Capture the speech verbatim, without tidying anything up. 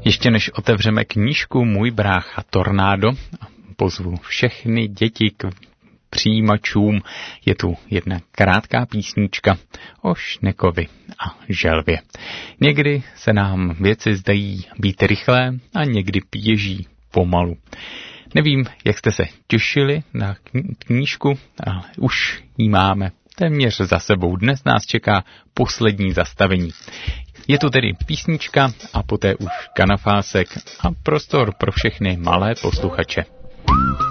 Ještě než otevřeme knížku Můj brácha Tornádo, pozvu všechny děti k přijímačům. Je tu jedna krátká písnička o šnekovi a želvě. Někdy se nám věci zdají být rychlé a někdy běží pomalu. Nevím, jak jste se těšili na knížku, ale už ji máme téměř za sebou. Dnes nás čeká poslední zastavení. Je tu tedy písnička a poté už kanafásek a prostor pro všechny malé posluchače.